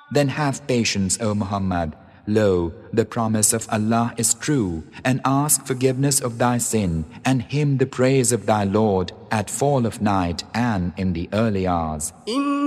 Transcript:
Then have patience, O Muhammad. Lo, the promise of Allah is true, and ask forgiveness of thy sin, and hymn the praise of thy Lord at fall of night and in the early hours.